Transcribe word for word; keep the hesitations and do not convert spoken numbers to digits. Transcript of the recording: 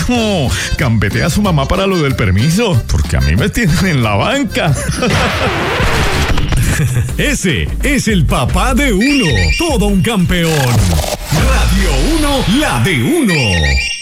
mijo, cambete a su mamá para lo del permiso, porque a mí me tienen en la banca. Ese es el papá de uno, todo un campeón. Radio uno, la de uno.